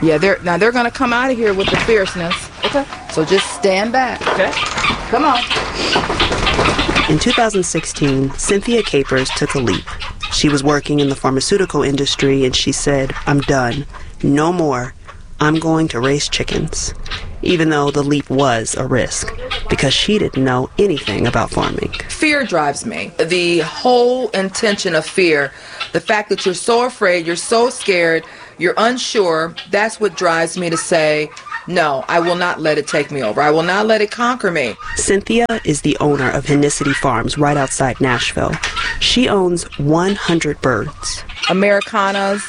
Yeah, they're going to come out of here with the fierceness. Okay. So just stand back. Okay. Come on. In 2016, Cynthia Capers took a leap. She was working in the pharmaceutical industry and she said, "I'm done. No more. I'm going to raise chickens." Even though the leap was a risk, because she didn't know anything about farming. Fear drives me. The whole intention of fear, the fact that you're so afraid, you're so scared, you're unsure, that's what drives me to say, no, I will not let it take me over. I will not let it conquer me. Cynthia is the owner of Henicity Farms right outside Nashville. She owns 100 birds. Americanas,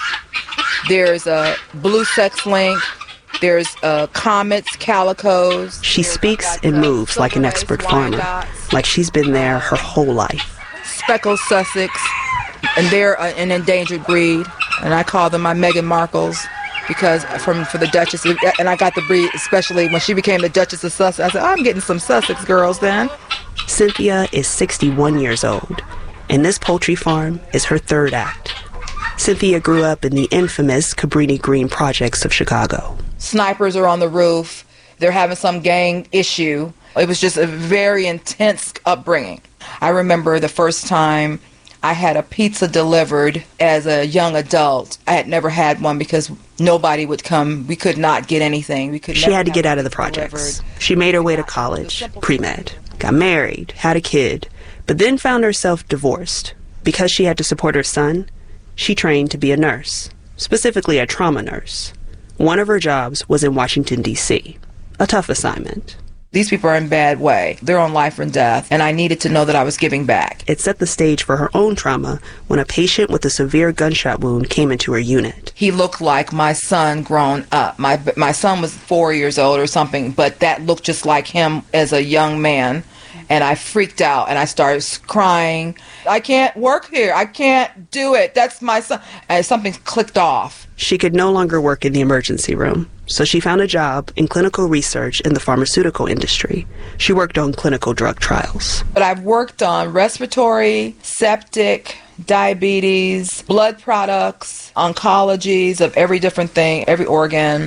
there's a blue sex link, there's comets, calicos. She speaks and moves like an expert farmer, like she's been there her whole life. Speckled Sussex, and they're an endangered breed, and I call them my Meghan Markles because for the Duchess, and I got the breed especially when she became the Duchess of Sussex. I said, I'm getting some Sussex girls then. Cynthia is 61 years old, and this poultry farm is her third act. Cynthia grew up in the infamous Cabrini Green projects of Chicago. Snipers are on the roof. They're having some gang issue. It was just a very intense upbringing. I remember the first time I had a pizza delivered as a young adult. I had never had one because nobody would come. We could not get anything. She had to get out of the projects. She made her way to college, pre-med, got married, had a kid, but then found herself divorced. Because she had to support her son, she trained to be a nurse, specifically a trauma nurse. One of her jobs was in Washington, D.C., a tough assignment. These people are in bad way. They're on life and death, and I needed to know that I was giving back. It set the stage for her own trauma when a patient with a severe gunshot wound came into her unit. He looked like my son grown up. My son was 4 years old or something, but that looked just like him as a young man. And I freaked out, and I started crying. I can't work here. I can't do it. That's my son. And something clicked off. She could no longer work in the emergency room, so she found a job in clinical research in the pharmaceutical industry. She worked on clinical drug trials. But I've worked on respiratory, septic, diabetes, blood products, oncologies of every different thing, every organ,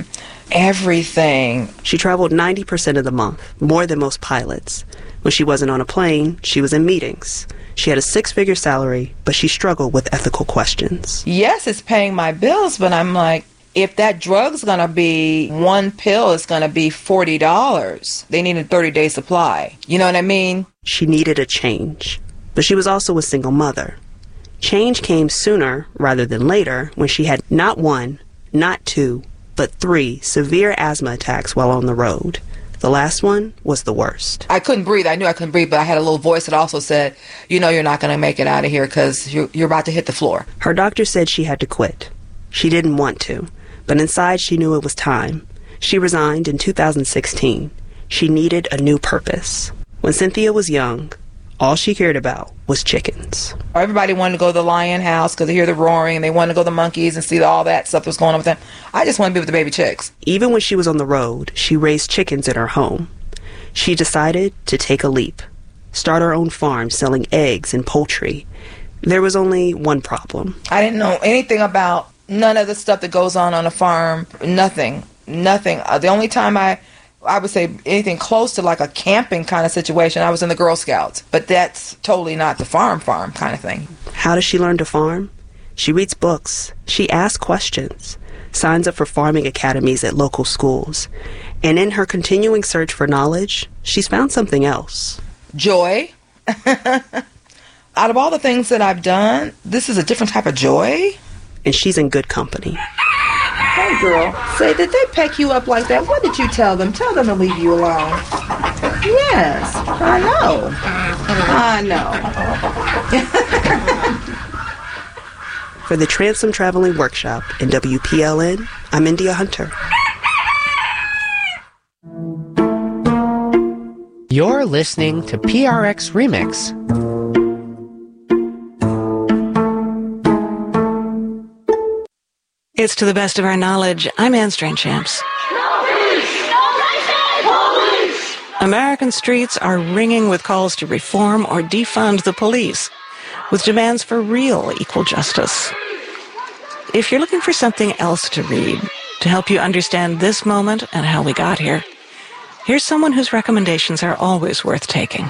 everything. She traveled 90% of the month, more than most pilots. When she wasn't on a plane, she was in meetings. She had a 6-figure salary, but she struggled with ethical questions. Yes, it's paying my bills, but I'm like, if that drug's going to be one pill, it's going to be $40. They need a 30-day supply. You know what I mean? She needed a change, but she was also a single mother. Change came sooner rather than later when she had not 1, not 2, but 3 severe asthma attacks while on the road. The last one was the worst. I couldn't breathe. I knew I couldn't breathe, but I had a little voice that also said, you know, you're not going to make it out of here because you're about to hit the floor. Her doctor said she had to quit. She didn't want to, but inside she knew it was time. She resigned in 2016. She needed a new purpose. When Cynthia was young, all she cared about was chickens. Everybody wanted to go to the lion house because they hear the roaring, and they wanted to go to the monkeys and see all that stuff that was going on with them. I just wanted to be with the baby chicks. Even when she was on the road, she raised chickens in her home. She decided to take a leap, start her own farm selling eggs and poultry. There was only one problem. I didn't know anything about none of the stuff that goes on a farm. Nothing. The only time I would say anything close to like a camping kind of situation, I was in the Girl Scouts. But that's totally not the farm kind of thing. How does she learn to farm? She reads books. She asks questions. Signs up for farming academies at local schools. And in her continuing search for knowledge, she's found something else. Joy. Out of all the things that I've done, this is a different type of joy. And she's in good company. Hey girl, say, did they peck you up like that? What did you tell them? Tell them to leave you alone. Yes, I know. For the Transom Traveling Workshop in WPLN, I'm India Hunter. You're listening to PRX Remix. It's To the Best of Our Knowledge. I'm Anne Strainchamps. American streets are ringing with calls to reform or defund the police, with demands for real equal justice. If you're looking for something else to read, To help you understand this moment and how we got here, here's someone whose recommendations are always worth taking.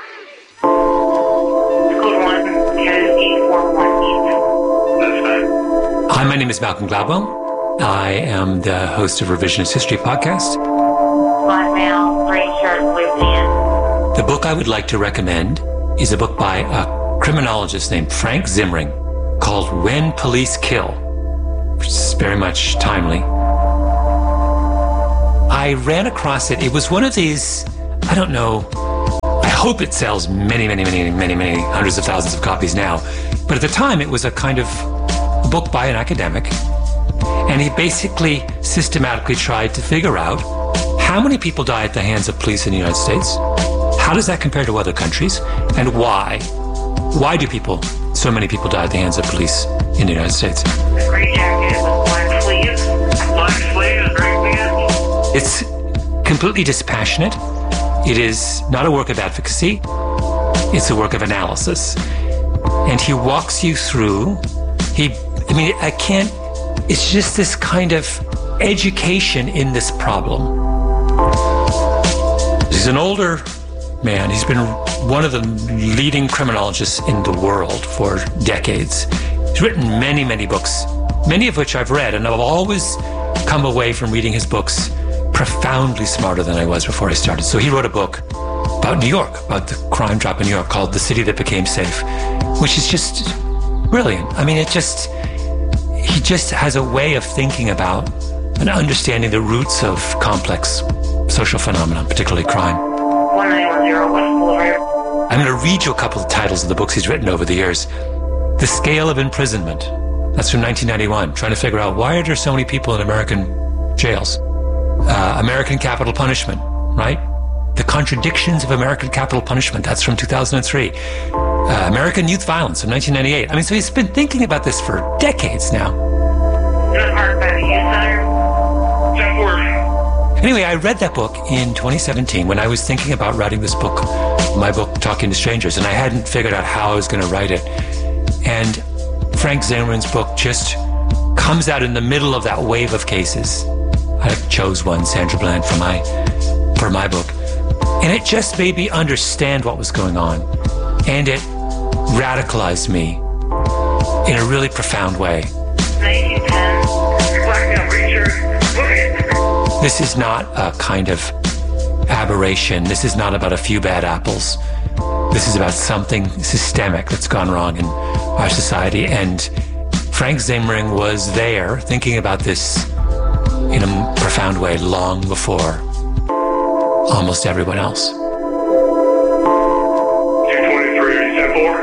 Hi, my name is Malcolm Gladwell. I am the host of Revisionist History Podcast. Black male, green shirt, blue pants. The book I would like to recommend is a book by a criminologist named Frank Zimring called When Police Kill, which is very much timely. I ran across it. It was one of these, I don't know, I hope it sells many hundreds of thousands of copies now. But at the time, it was a kind of a book by an academic. And he basically systematically tried to figure out how many people die at the hands of police in the United States. How does that compare to other countries? And why? Why do so many people die at the hands of police in the United States? The gray jacket with black sleeves. Black sleeves, gray pants. It's completely dispassionate. It is not a work of advocacy. It's a work of analysis. And he walks you through, it's just this kind of education in this problem. He's an older man. He's been one of the leading criminologists in the world for decades. He's written many books, many of which I've read, and I've always come away from reading his books profoundly smarter than I was before I started. So he wrote a book about New York, about the crime drop in New York, called The City That Became Safe, which is just brilliant. He just has a way of thinking about and understanding the roots of complex social phenomena, particularly crime. 1910 West Boulevard. I'm going to read you a couple of titles of the books he's written over the years. The Scale of Imprisonment. That's from 1991, trying to figure out why are there so many people in American jails. American Capital Punishment, right? The Contradictions of American Capital Punishment. That's from 2003. American Youth Violence from 1998. So he's been thinking about this for decades now. Anyway, I read that book in 2017 when I was thinking about writing this book, my book, Talking to Strangers, and I hadn't figured out how I was going to write it. And Frank Zimring's book just comes out in the middle of that wave of cases. I chose one, Sandra Bland, for my book. And it just made me understand what was going on. And it radicalized me in a really profound way. 1910, blackout creature. This is not a kind of aberration. This is not about a few bad apples. This is about something systemic that's gone wrong in our society. And Frank Zimring was there thinking about this in a profound way long before almost everyone else. 223, 10-4.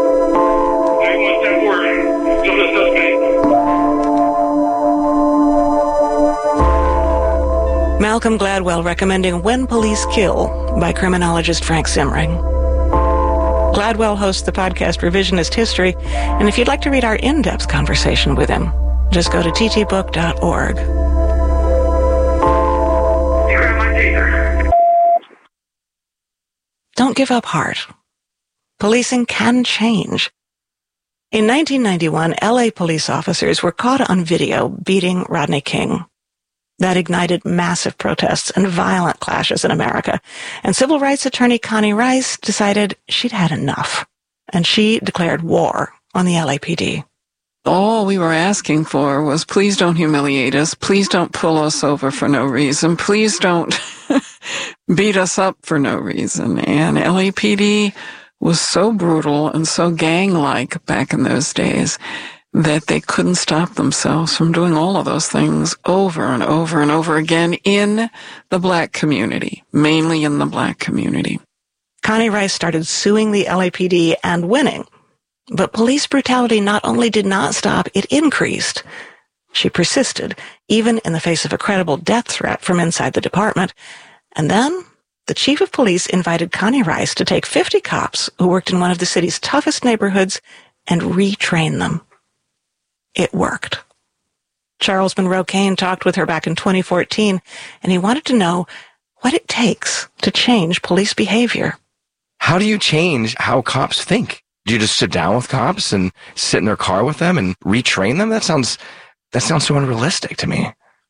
10-4. Jump the suspect. Malcolm Gladwell recommending When Police Kill by criminologist Frank Zimring. Gladwell hosts the podcast Revisionist History, and if you'd like to read our in-depth conversation with him, just go to ttbook.org. Don't give up heart. Policing can change. In 1991, LA police officers were caught on video beating Rodney King. That ignited massive protests and violent clashes in America, and civil rights attorney Connie Rice decided she'd had enough, and she declared war on the LAPD. All we were asking for was, please don't humiliate us, please don't pull us over for no reason, please don't beat us up for no reason. And LAPD was so brutal and so gang-like back in those days that they couldn't stop themselves from doing all of those things over and over and over again in the black community, mainly in the black community. Connie Rice started suing the LAPD and winning. But police brutality not only did not stop, it increased. She persisted, even in the face of a credible death threat from inside the department. And then the chief of police invited Connie Rice to take 50 cops who worked in one of the city's toughest neighborhoods and retrain them. It worked. Charles Monroe Kane talked with her back in 2014, and he wanted to know what it takes to change police behavior. How do you change how cops think? Do you just sit down with cops and sit in their car with them and retrain them? That sounds so unrealistic to me.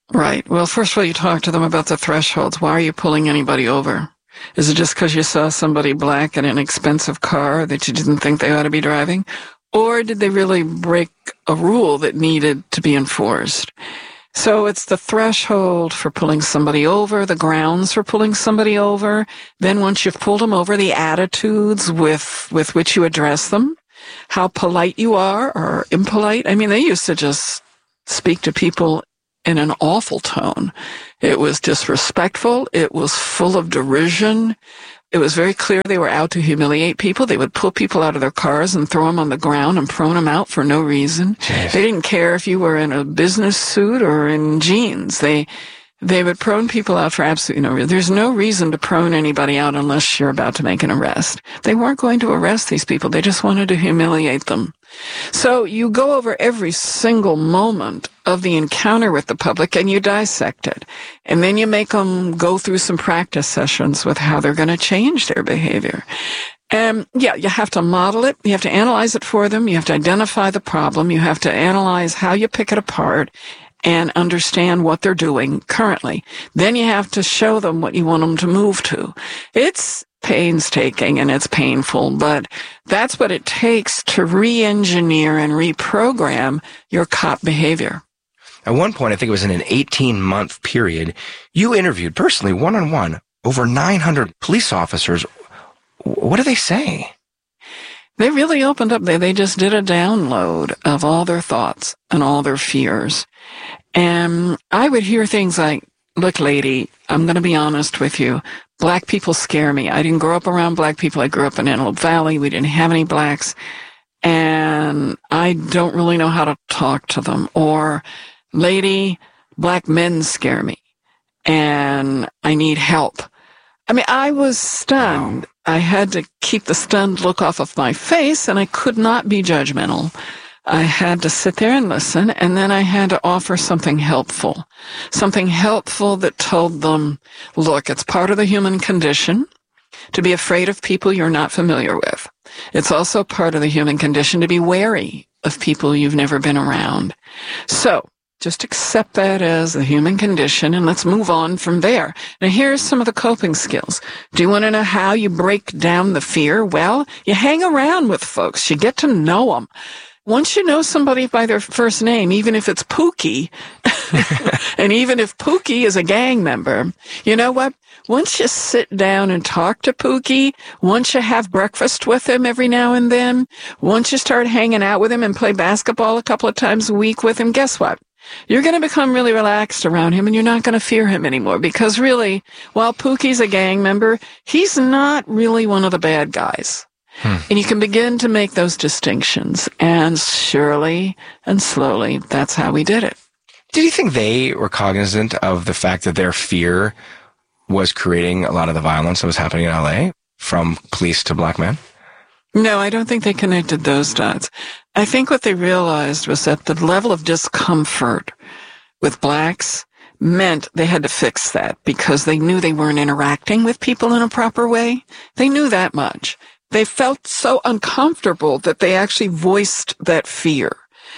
Right. Well, first of all, you talk to them about the thresholds. Why are you pulling anybody over? Is it just because you saw somebody black in an expensive car that you didn't think they ought to be driving? Or did they really break a rule that needed to be enforced? So it's the threshold for pulling somebody over, the grounds for pulling somebody over. Then once you've pulled them over, the attitudes with which you address them, how polite you are or impolite. I mean, they used to just speak to people in an awful tone. It was disrespectful. It was full of derision. It was very clear they were out to humiliate people. They would pull people out of their cars and throw them on the ground and prone them out for no reason. Jeez. They didn't care if you were in a business suit or in jeans. They would prone people out for absolutely no reason. There's no reason to prone anybody out unless you're about to make an arrest. They weren't going to arrest these people. They just wanted to humiliate them. So you go over every single moment of the encounter with the public and you dissect it. And then you make them go through some practice sessions with how they're going to change their behavior. And yeah, you have to model it. You have to analyze it for them. You have to identify the problem. You have to analyze how you pick it apart and understand what they're doing currently. Then you have to show them what you want them to move to. It's painstaking and it's painful, but that's what it takes to re-engineer and reprogram your cop behavior. At one point, I think it was in an 18-month period, you interviewed personally, one-on-one, over 900 police officers. What do they say? They really opened up. They just did a download of all their thoughts and all their fears. And I would hear things like, look, lady, I'm going to be honest with you. Black people scare me. I didn't grow up around black people. I grew up in Antelope Valley. We didn't have any blacks. And I don't really know how to talk to them. Or, lady, black men scare me. And I need help. I mean, I was stunned. I had to keep the stunned look off of my face, and I could not be judgmental. I had to sit there and listen, and then I had to offer something helpful that told them, look, it's part of the human condition to be afraid of people you're not familiar with. It's also part of the human condition to be wary of people you've never been around. So just accept that as the human condition, and let's move on from there. Now, here's some of the coping skills. Do you want to know how you break down the fear? Well, you hang around with folks. You get to know them. Once you know somebody by their first name, even if it's Pookie, and even if Pookie is a gang member, you know what? Once you sit down and talk to Pookie, once you have breakfast with him every now and then, once you start hanging out with him and play basketball a couple of times a week with him, guess what? You're going to become really relaxed around him, and you're not going to fear him anymore, because really, while Pookie's a gang member, he's not really one of the bad guys. And you can begin to make those distinctions. And surely and slowly, that's how we did it. Did you think they were cognizant of the fact that their fear was creating a lot of the violence that was happening in LA, from police to black men? No, I don't think they connected those dots. I think what they realized was that the level of discomfort with blacks meant they had to fix that, because they knew they weren't interacting with people in a proper way. They knew that much. They felt so uncomfortable that they actually voiced that fear.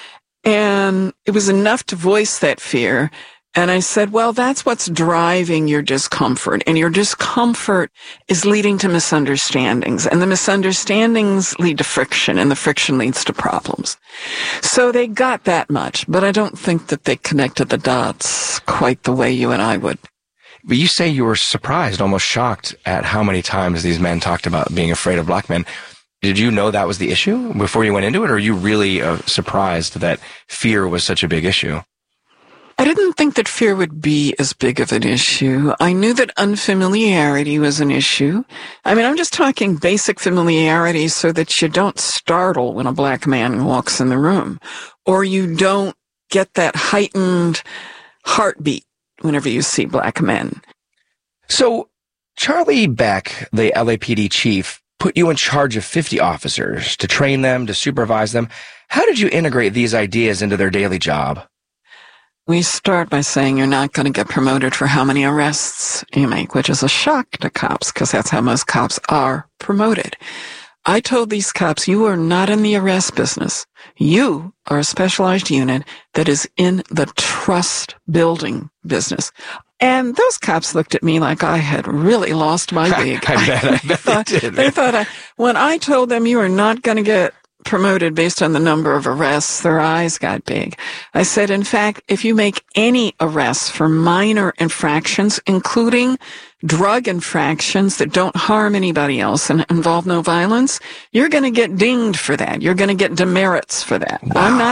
And it was enough to voice that fear. And I said, well, that's what's driving your discomfort. And your discomfort is leading to misunderstandings. And the misunderstandings lead to friction, and the friction leads to problems. So they got that much, but I don't think that they connected the dots quite the way you and I would. But you say you were surprised, almost shocked at how many times these men talked about being afraid of black men. Did you know that was the issue before you went into it, or are you really surprised that fear was such a big issue? I didn't think that fear would be as big of an issue. I knew that unfamiliarity was an issue. I mean, I'm just talking basic familiarity so that you don't startle when a black man walks in the room, or you don't get that heightened heartbeat whenever you see black men. So Charlie Beck, the LAPD chief, put you in charge of 50 officers to train them, to supervise them. How did you integrate these ideas into their daily job? We start by saying you're not going to get promoted for how many arrests you make, which is a shock to cops, because that's how most cops are promoted. I told these cops, you are not in the arrest business. You are a specialized unit that is in the trust building business. And those cops looked at me like I had really lost my wig. I bet they did. They thought when I told them you are not going to get promoted based on the number of arrests, their eyes got big. I said, in fact, if you make any arrests for minor infractions, including drug infractions that don't harm anybody else and involve no violence, you're going to get dinged for that. You're going to get demerits for that. Wow. I am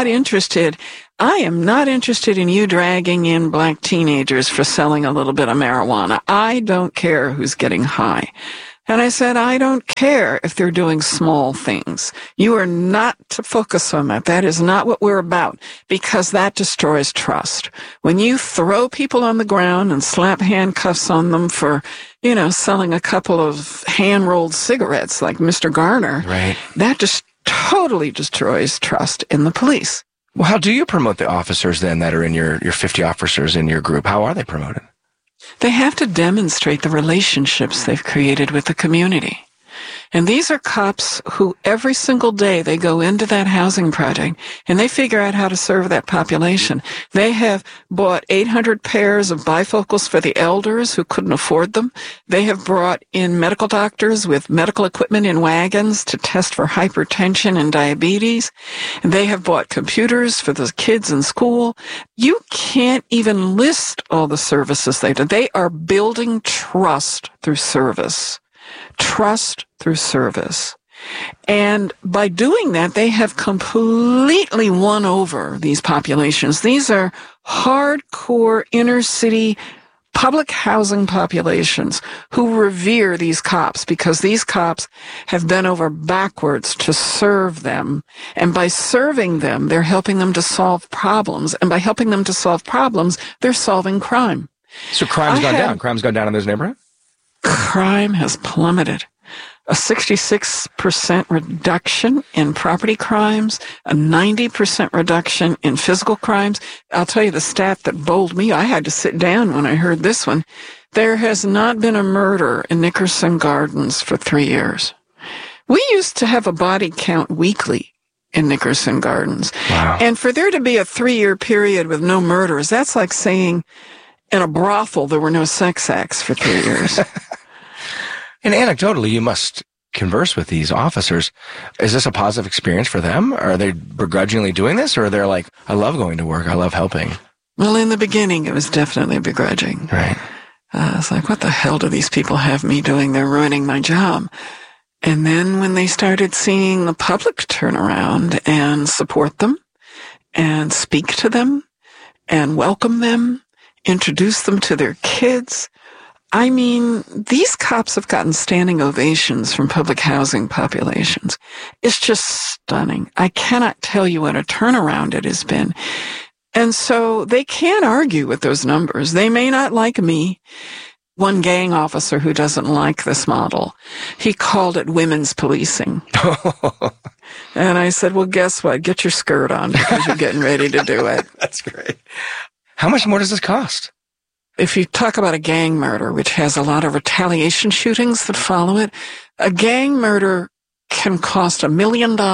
not interested in you dragging in black teenagers for selling a little bit of marijuana. I don't care who's getting high. And I said, I don't care if they're doing small things. You are not to focus on that. That is not what we're about, because that destroys trust. When you throw people on the ground and slap handcuffs on them for, selling a couple of hand-rolled cigarettes like Mr. Garner, right, that just totally destroys trust in the police. Well, how do you promote the officers then that are in your 50 officers in your group? How are they promoted? They have to demonstrate the relationships they've created with the community. And these are cops who every single day they go into that housing project and they figure out how to serve that population. They have bought 800 pairs of bifocals for the elders who couldn't afford them. They have brought in medical doctors with medical equipment in wagons to test for hypertension and diabetes. They have bought computers for the kids in school. You can't even list all the services they do. They are building trust through service. Trust through service. And by doing that, they have completely won over these populations. These are hardcore inner city public housing populations who revere these cops because these cops have bent over backwards to serve them. And by serving them, they're helping them to solve problems. And by helping them to solve problems, they're solving crime. So crime's gone down. Crime's gone down in those neighborhoods? Crime has plummeted. A 66% reduction in property crimes, a 90% reduction in physical crimes. I'll tell you the stat that bowled me. I had to sit down when I heard this one. There has not been a murder in Nickerson Gardens for 3 years. We used to have a body count weekly in Nickerson Gardens. Wow. And for there to be a 3-year period with no murders, that's like saying in a brothel there were no sex acts for 3 years. And anecdotally, you must converse with these officers. Is this a positive experience for them? Are they begrudgingly doing this? Or are they like, I love going to work, I love helping? Well, in the beginning, it was definitely begrudging. Right. It's like, what the hell do these people have me doing? They're ruining my job. And then when they started seeing the public turn around and support them and speak to them and welcome them, introduce them to their kids, I mean, these cops have gotten standing ovations from public housing populations. It's just stunning. I cannot tell you what a turnaround it has been. And so they can't argue with those numbers. They may not like me. One gang officer who doesn't like this model, he called it women's policing. And I said, well, guess what? Get your skirt on because you're getting ready to do it. That's great. How much more does this cost? If you talk about a gang murder, which has a lot of retaliation shootings that follow it, a gang murder can cost $1 million to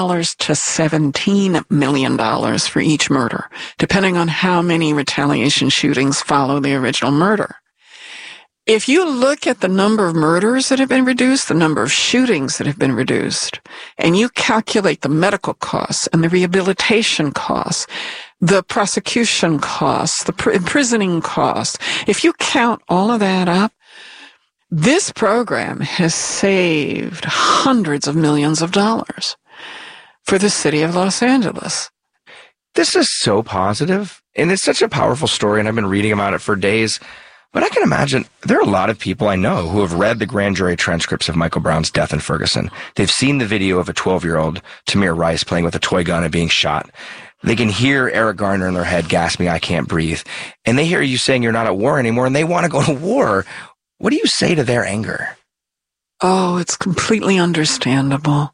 $17 million for each murder, depending on how many retaliation shootings follow the original murder. If you look at the number of murders that have been reduced, the number of shootings that have been reduced, and you calculate the medical costs and the rehabilitation costs, the prosecution costs, the imprisoning costs, if you count all of that up, this program has saved hundreds of millions of dollars for the city of Los Angeles. This is so positive, and it's such a powerful story, and I've been reading about it for days. But I can imagine there are a lot of people I know who have read the grand jury transcripts of Michael Brown's death in Ferguson. They've seen the video of a 12-year-old Tamir Rice playing with a toy gun and being shot. They can hear Eric Garner in their head gasping, I can't breathe. And they hear you saying you're not at war anymore, and they want to go to war. What do you say to their anger? Oh, it's completely understandable.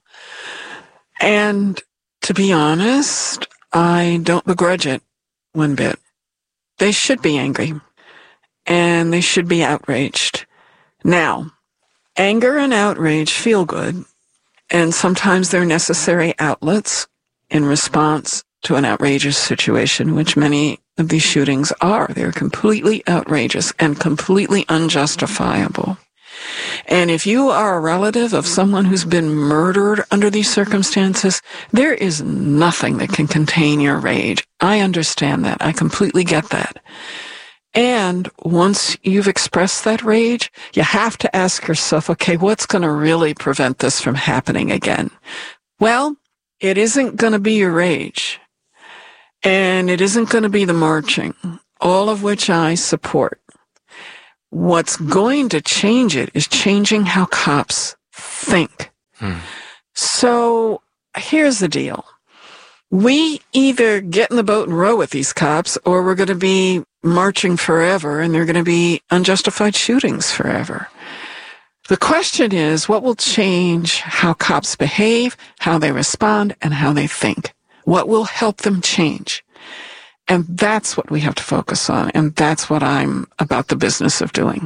And to be honest, I don't begrudge it one bit. They should be angry. And they should be outraged. Now, anger and outrage feel good, And sometimes they're necessary outlets in response to an outrageous situation, which many of these shootings are. They're completely outrageous and completely unjustifiable. And if you are a relative of someone who's been murdered under these circumstances, there is nothing that can contain your rage. I understand that. I completely get that. And once you've expressed that rage, you have to ask yourself, okay, what's going to really prevent this from happening again? Well, it isn't going to be your rage. And it isn't going to be the marching, all of which I support. What's going to change it is changing how cops think. So here's the deal. We either get in the boat and row with these cops, or we're going to be marching forever, and there are going to be unjustified shootings forever. The question is, what will change how cops behave, how they respond, and how they think? What will help them change? And that's what we have to focus on, and that's what I'm about the business of doing.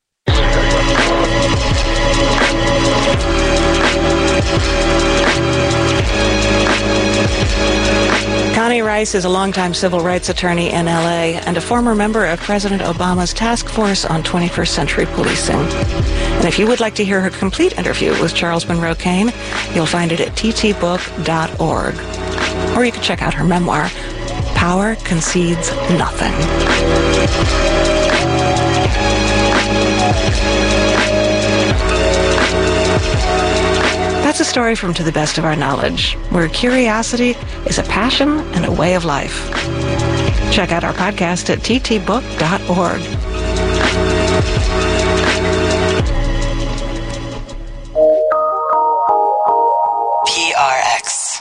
Connie Rice is a longtime civil rights attorney in L.A. and a former member of President Obama's task force on 21st century policing. And if you would like to hear her complete interview with Charles Monroe Kane, you'll find it at ttbook.org. Or you can check out her memoir, Power Concedes Nothing. That's a story from To the Best of Our Knowledge, where curiosity is a passion and a way of life. Check out our podcast at ttbook.org.